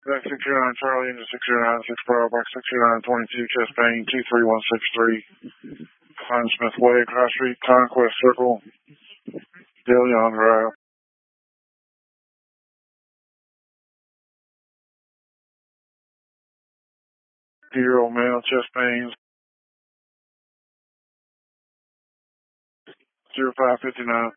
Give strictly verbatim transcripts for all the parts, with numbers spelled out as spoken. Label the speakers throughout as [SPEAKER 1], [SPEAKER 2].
[SPEAKER 1] Back six zero nine Charlie into six zero nine six Bravo, box six zero nine twenty-two, chest bang, two three one six three, Pine Smith Way, Cross Street, Conquest Circle, De Leon Drive. Two-year-old male, chest pains, zero five fifty-nine.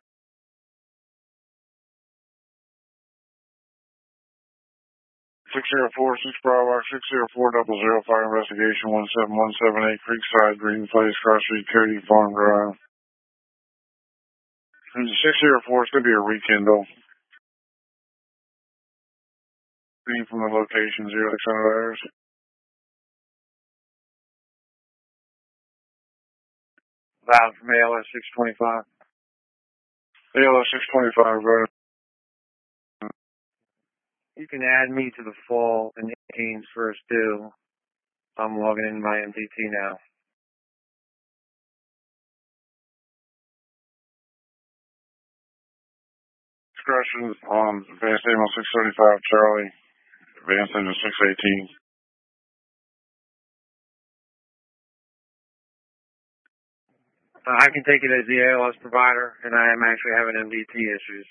[SPEAKER 1] six zero four six Bravo, six zero four double zero, fire investigation one seven one seven eight, Creekside, Green Place, Cross Street, Cody Farm Drive. six zero four, it's going to be a rekindle. Being from the location, zero six hundred hours. Loud from A L S six twenty-five. A L S six twenty-five, go ahead. You can add me to the fall and Ames first due. I'm logging in my M D T now. Discretion on Advanced Amos six thirty-five Charlie, Advanced Engine six eighteen. Uh, I can take it as the A L S provider, and I am actually having M D T issues.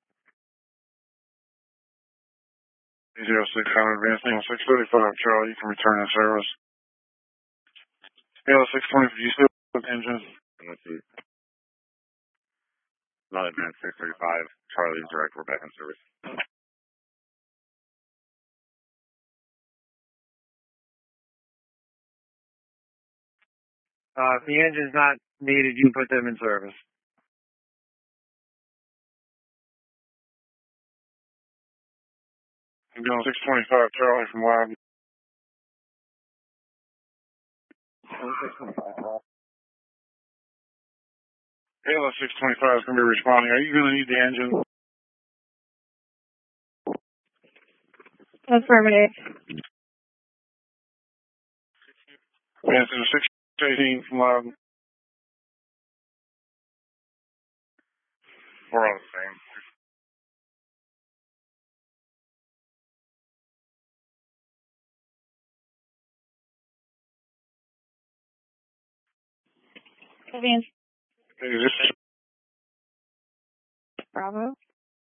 [SPEAKER 1] zero six hundred Advanced Amos six thirty-five Charlie, you can return to service. A L S six twenty, do you still have the engine? Let's see. Not Advanced six thirty-five Charlie, direct, we're back in service. Uh, if the engine's not needed, you put them in service. I'm going six twenty-five Charlie from Loudon. A L S six twenty-five is going to be responding. Are you going to need the engine?
[SPEAKER 2] Affirmative.
[SPEAKER 1] Advanced Engine six eighteen from Loudon. We're all the same.
[SPEAKER 2] Advanced
[SPEAKER 1] Is this
[SPEAKER 2] Bravo.